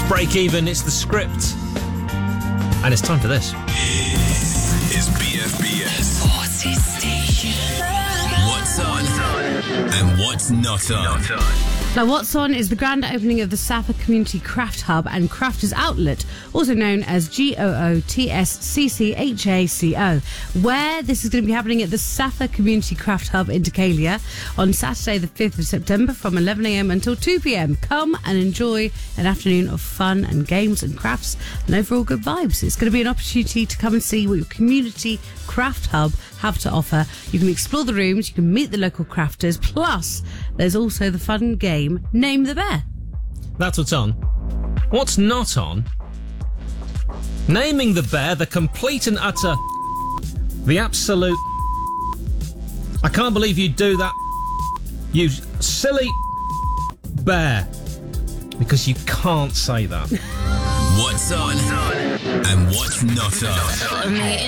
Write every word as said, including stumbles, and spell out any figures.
Break Even, it's The Script. And it's time for this. Is B F B S Party Station. What's on and what's not on? Now, what's on is the grand opening of the Safa Community Craft Hub and Crafters Outlet, also known as G O O T S C C H A C O, where this is going to be happening at the Safa Community Craft Hub in Decalia on Saturday the fifth of September from eleven a.m. until two p.m. Come and enjoy an afternoon of fun and games and crafts and overall good vibes. It's going to be an opportunity to come and see what your community craft hub have to offer. You can explore the rooms, you can meet the local crafters, plus there's also the fun game Name the Bear. That's what's on. What's not on? Naming the bear, the complete and utter, the absolute... I can't believe you do that, you silly bear. Because you can't say that. What's on and what's not on? Only